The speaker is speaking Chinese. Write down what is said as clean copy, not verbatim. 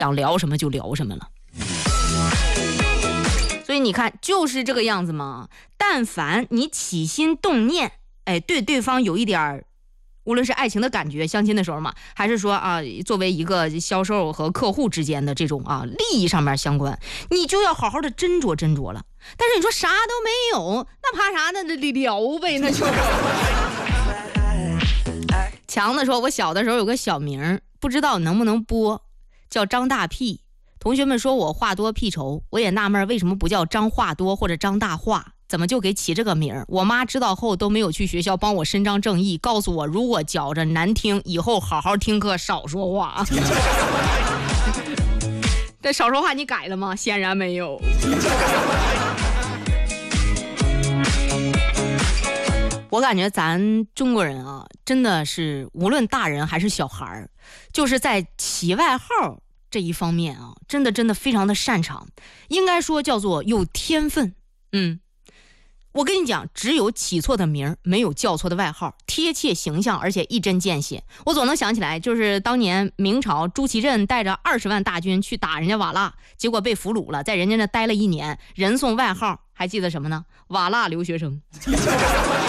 想聊什么就聊什么了。所以你看就是这个样子嘛，但凡你起心动念，对对方有一点无论是爱情的感觉，相亲的时候嘛，还是说作为一个销售和客户之间的这种利益上面相关，你就要好好的斟酌斟酌了。但是你说啥都没有，那怕啥呢？聊呗，那就。强的说，我小的时候有个小名，不知道能不能播，叫张大屁。同学们说我话多屁稠，我也纳闷为什么不叫张话多或者张大话，怎么就给起这个名？我妈知道后都没有去学校帮我伸张正义，告诉我如果觉着难听，以后好好听课，少说话。这少说话你改了吗？显然没有。我感觉咱中国人真的是无论大人还是小孩，就是在起外号这一方面真的非常的擅长，应该说叫做有天分。我跟你讲，只有起错的名，没有叫错的外号，贴切形象，而且一针见血。我总能想起来，就是当年明朝朱祁镇带着20万大军去打人家瓦剌，结果被俘虏了，在人家那待了1年，人送外号，还记得什么呢？瓦剌留学生。